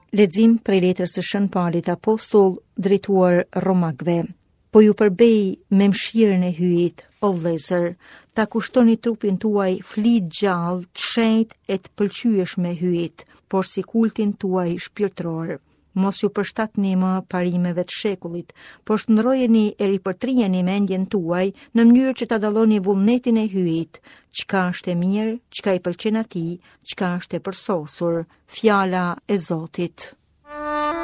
Lexim prej letrës së Shën Paulit Apostull drejtuar Romakëve. Po ju përbej me mëshirën e hyjit, o vëllezër, ta kushtoni trupin tuaj flit gjallë, të shenjtë e të pëlqyeshme hyjit, por si kultin tuaj shpirtëror. Mos ju përshtatni më parimeve të shekullit, por shndrrojeni e ripërtrijeni mendjen tuaj në mënyrë që ta dalloni vullnetin e hyjit, çka është e mirë, çka i pëlqen atij, çka është e përsosur, fjala e Zotit.